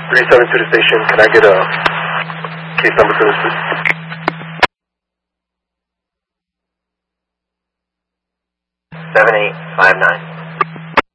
37 to the station. Can I get a case number for this, please? 7859.